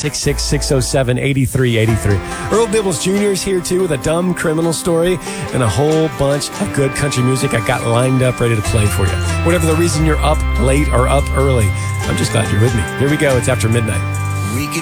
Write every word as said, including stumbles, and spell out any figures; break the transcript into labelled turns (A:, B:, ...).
A: six six, six oh seven, eight three eight three. Earl Bibbles Junior is here too with a dumb criminal story and a whole bunch of good country music I got lined up ready to play for you. Whatever the reason you're up late or up early, I'm just glad you're with me. Here we go. It's after midnight.
B: We could